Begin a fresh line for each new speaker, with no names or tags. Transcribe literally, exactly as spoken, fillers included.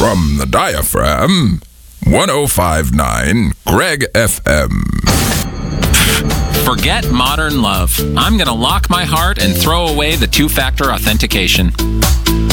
From the diaphragm, one oh five point nine Greg F M.
Forget modern love. I'm going to lock my heart and throw away the two-factor authentication.